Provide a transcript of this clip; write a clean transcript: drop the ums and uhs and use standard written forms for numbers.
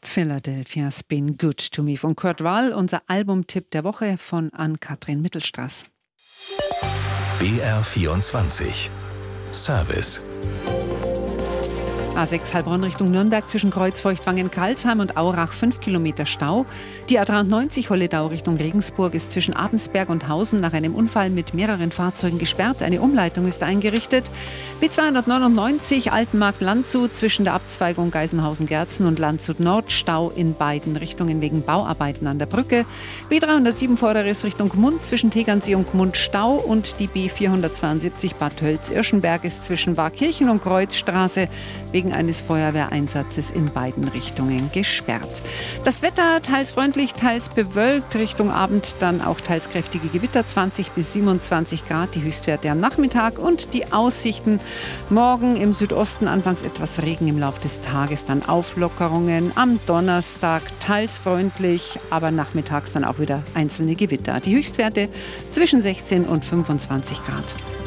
Philadelphia's Been Good to Me von Kurt Wall, unser Albumtipp der Woche von Ann-Kathrin Mittelstraß. BR24 Service. A6 Heilbronn Richtung Nürnberg zwischen Kreuzfeuchtwangen-Karlsheim und Aurach 5 Kilometer Stau. Die A93 Holledau Richtung Regensburg ist zwischen Abensberg und Hausen nach einem Unfall mit mehreren Fahrzeugen gesperrt. Eine Umleitung ist eingerichtet. B299 Altenmarkt-Landshut zwischen der Abzweigung Geisenhausen-Gerzen und Landshut Nord Stau in beiden Richtungen wegen Bauarbeiten an der Brücke. B307 Vorderriss Richtung Gmund zwischen Tegernsee und Gmund Stau und die B472 Bad Tölz-Irschenberg ist zwischen Warkirchen und Kreuzstraße wegen eines Feuerwehreinsatzes in beiden Richtungen gesperrt. Das Wetter teils freundlich, teils bewölkt, Richtung Abend dann auch teils kräftige Gewitter, 20 bis 27 Grad, die Höchstwerte am Nachmittag und die Aussichten. Morgen im Südosten anfangs etwas Regen, im Laufe des Tages dann Auflockerungen. Am Donnerstag teils freundlich, aber nachmittags dann auch wieder einzelne Gewitter. Die Höchstwerte zwischen 16 und 25 Grad.